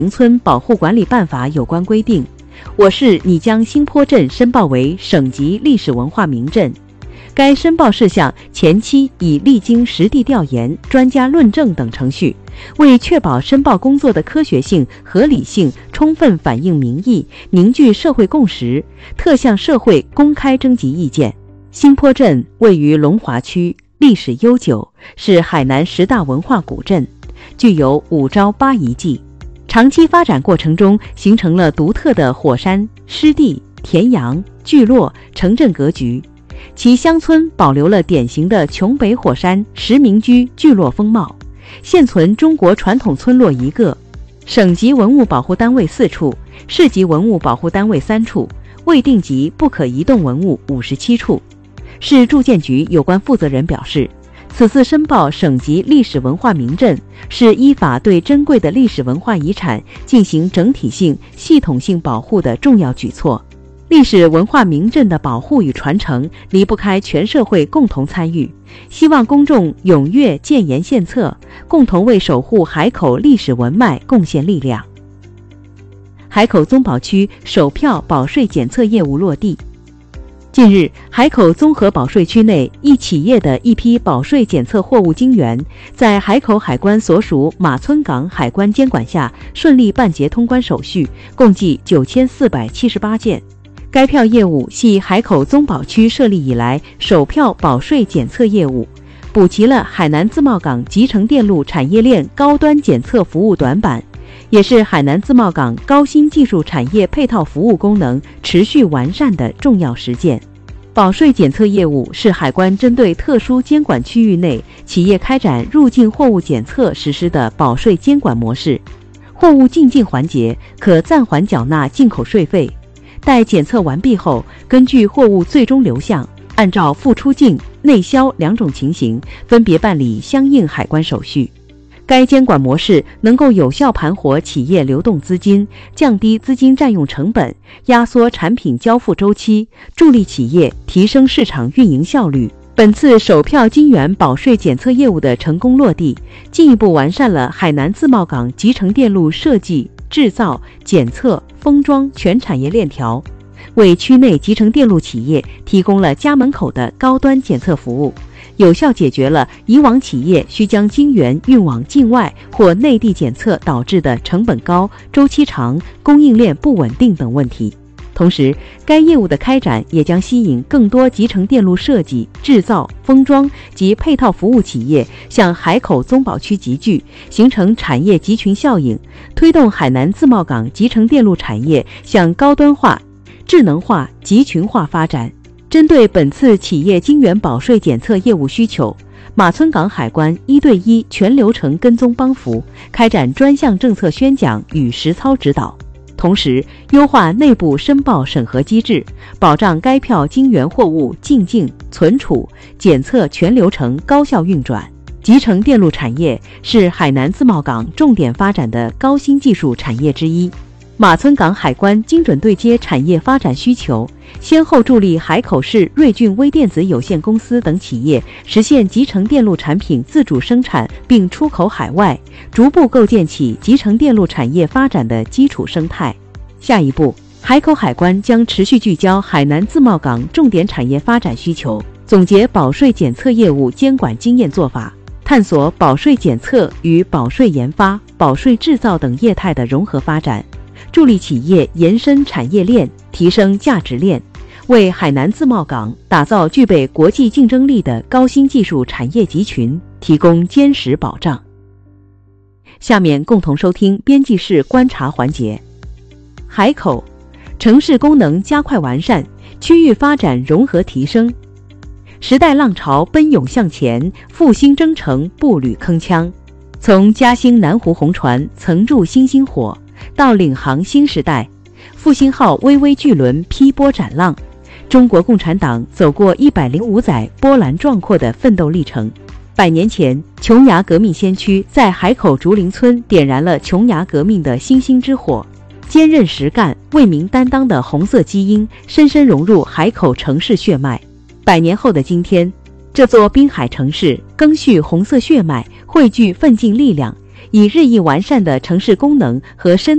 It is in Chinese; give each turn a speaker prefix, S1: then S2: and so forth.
S1: 村保护管理办法有关规定，我市拟将新坡镇申报为省级历史文化名镇。该申报事项前期已历经实地调研、专家论证等程序，为确保申报工作的科学性、合理性，充分反映民意，凝聚社会共识，特向社会公开征集意见。新坡镇位于龙华区，历史悠久，是海南10大文化古镇，具有5朝8遗迹。长期发展过程中，形成了独特的火山、湿地、田阳、聚落、城镇格局。其乡村保留了典型的琼北火山实民居聚落风貌，现存中国传统村落1个，省级文物保护单位4处，市级文物保护单位3处，未定级不可移动文物57处。市住建局有关负责人表示，此次申报省级历史文化名镇，是依法对珍贵的历史文化遗产进行整体性、系统性保护的重要举措。历史文化名镇的保护与传承离不开全社会共同参与，希望公众踊跃建言献策，共同为守护海口历史文脉贡献力量。海口综保区首票保税检测业务落地。近日，海口综合保税区内一企业的一批保税检测货物晶圆，在海口海关所属马村港海关监管下顺利办结通关手续，共计9478件。该票业务系海口综保区设立以来首票保税检测业务，补齐了海南自贸港集成电路产业链高端检测服务短板，也是海南自贸港高新技术产业配套服务功能持续完善的重要实践。保税检测业务是海关针对特殊监管区域内企业开展入境货物检测实施的保税监管模式。货物进境环节可暂缓缴纳进口税费，待检测完毕后，根据货物最终流向，按照赴出境、内销2种情形，分别办理相应海关手续。该监管模式能够有效盘活企业流动资金，降低资金占用成本，压缩产品交付周期，助力企业提升市场运营效率。本次首票晶圆保税检测业务的成功落地，进一步完善了海南自贸港集成电路设计、制造、检测、封装全产业链条，为区内集成电路企业提供了家门口的高端检测服务，有效解决了以往企业需将晶圆运往境外或内地检测导致的成本高、周期长、供应链不稳定等问题。同时，该业务的开展也将吸引更多集成电路设计、制造、封装及配套服务企业向海口综保区集聚，形成产业集群效应，推动海南自贸港集成电路产业向高端化、智能化、集群化发展。针对本次企业晶圆保税检测业务需求，马村港海关1对1全流程跟踪帮扶，开展专项政策宣讲与实操指导，同时优化内部申报审核机制，保障该票晶圆货物进境、存储、检测全流程高效运转。集成电路产业是海南自贸港重点发展的高新技术产业之一。马村港海关精准对接产业发展需求，先后助力海口市瑞俊微电子有限公司等企业实现集成电路产品自主生产并出口海外，逐步构建起集成电路产业发展的基础生态。下一步，海口海关将持续聚焦海南自贸港重点产业发展需求，总结保税检测业务监管经验做法，探索保税检测与保税研发、保税制造等业态的融合发展，助力企业延伸产业链，提升价值链，为海南自贸港打造具备国际竞争力的高新技术产业集群提供坚实保障。下面共同收听编辑室观察环节。海口，城市功能加快完善，区域发展融合提升。时代浪潮奔涌向前，复兴征程步履铿锵。从嘉兴南湖红船曾筑新星火，到领航新时代，复兴号巍巍巨轮劈波斩浪，中国共产党走过105载波澜壮阔的奋斗历程。100年前，琼崖革命先驱在海口竹林村点燃了琼崖革命的星星之火，坚韧实干、为民担当的红色基因深深融入海口城市血脉。100年后的今天，这座滨海城市赓续红色血脉，汇聚奋进力量，以日益完善的城市功能和深